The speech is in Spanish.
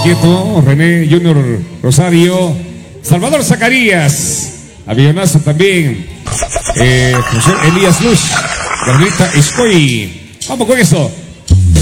Quieto, René Junior Rosario, Salvador Zacarías, avionazo también, José Elías Luz, Carlita Escoy. Vamos con eso.